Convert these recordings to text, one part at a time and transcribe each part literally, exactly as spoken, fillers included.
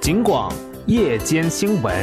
警广夜间新闻。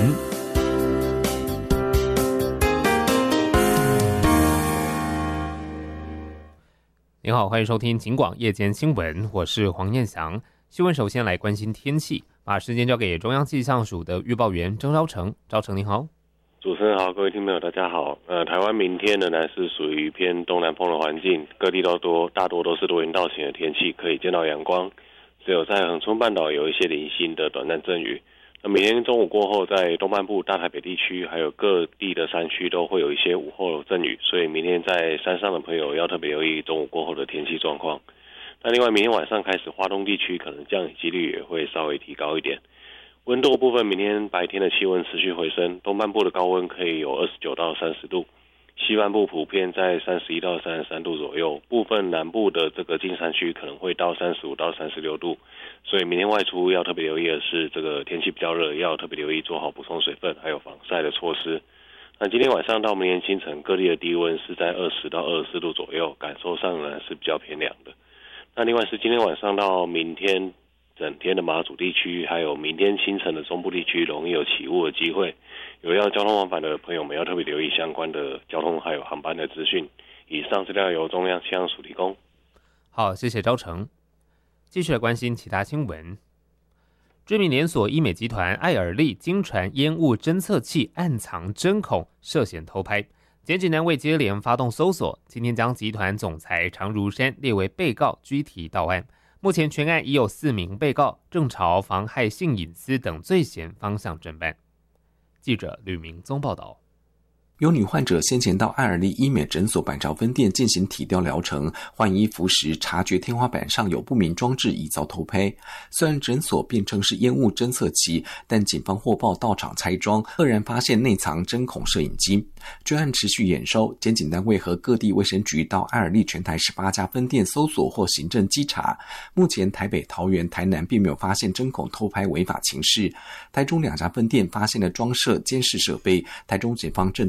您好，欢迎收听警广夜间新闻，我是黄彦翔。新闻首先来关心天气，把时间交给中央气象署的预报员郑昭成。昭成您好。 主持人好，各位听众朋友大家好。呃，台湾明天仍然是属于偏东南风的环境，各地都多大多都是多云到晴的天气，可以见到阳光。只有在恒春半岛有一些零星的短暂阵雨。那明天中午过后，在东半部、大台北地区还有各地的山区都会有一些午后阵雨，所以明天在山上的朋友要特别留意中午过后的天气状况。那另外，明天晚上开始，花东地区可能降雨几率也会稍微提高一点。温度部分，明天白天的气温持续回升，东半部的高温可以有二十九到三十度，西半部普遍在三十一到三十三度左右，部分南部的这个近山区可能会到三十五到三十六度，所以明天外出要特别留意的是，这个天气比较热，要特别留意做好补充水分还有防晒的措施。那今天晚上到明天清晨，各地的低温是在二十到二十四度左右，感受上呢是比较偏凉的。那另外是今天晚上到明天整天的马祖地区，还有明天清晨的中部地区容易有起雾的机会，有要交通往返的朋友们要特别留意相关的交通还有航班的资讯。以上资料由中央气象署提供。 好，谢谢昭成。继续来关心其他新闻。知名连锁医美集团爱尔利经传烟雾侦测器暗藏针孔，涉嫌偷拍。检警单位接连发动搜索，今天将集团总裁常如山列为被告，拘提到案。目前全案已有四名被告，正朝妨害性隐私等罪嫌方向侦办。记者吕明宗报道。 有女患者先前到爱尔利医美诊所板桥分店进行体雕疗程，换衣服时察觉天花板上有不明装置，已遭偷拍。虽然诊所辩称是烟雾侦测器，但警方获报到场拆装，赫然发现内藏针孔摄影机。专案持续验收，检警单位和各地卫生局到爱尔利全台十八家分店搜索或行政稽查。目前台北、桃园、台南并没有发现针孔偷拍违法情事。台中两家分店发现了装设监视设备，台中检方正